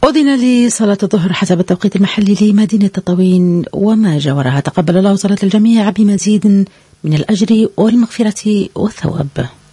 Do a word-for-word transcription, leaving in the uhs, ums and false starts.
أذن لصلاة الظهر حسب التوقيت المحلي لمدينة تطاوين وما جاورها. تقبل الله صلاة الجميع بمزيد من الأجر والمغفرة والثواب.